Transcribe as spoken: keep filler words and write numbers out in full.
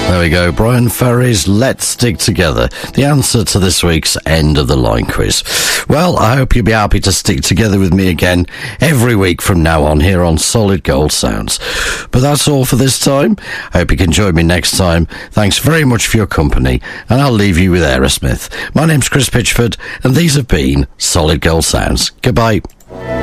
There we go, Brian Ferry's Let's Stick Together, the answer to this week's End of the Line quiz. Well, I hope you'll be happy to stick together with me again every week from now on here on Solid Gold Sounds. But that's all for this time. I hope you can join me next time. Thanks very much for your company, and I'll leave you with Aerosmith. My name's Chris Pitchford, and these have been Solid Gold Sounds. Goodbye.